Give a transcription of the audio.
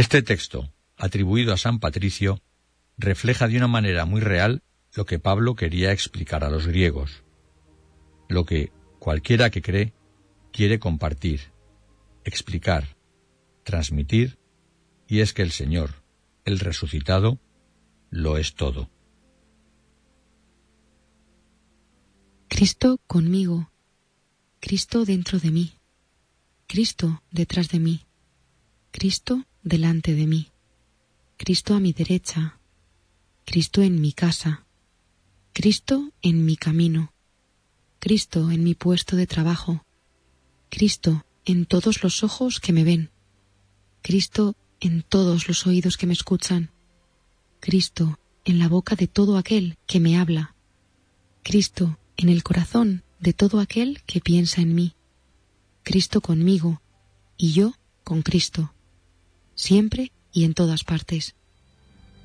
Este texto, atribuido a San Patricio, refleja de una manera muy real lo que Pablo quería explicar a los griegos, lo que cualquiera que cree quiere compartir, explicar, transmitir, y es que el Señor, el resucitado, lo es todo. Cristo conmigo, Cristo dentro de mí, Cristo detrás de mí, Cristo delante de mí, Cristo a mi derecha, Cristo en mi casa, Cristo en mi camino, Cristo en mi puesto de trabajo, Cristo en todos los ojos que me ven, Cristo en todos los oídos que me escuchan, Cristo en la boca de todo aquel que me habla, Cristo en el corazón de todo aquel que piensa en mí, Cristo conmigo y yo con Cristo, siempre y en todas partes.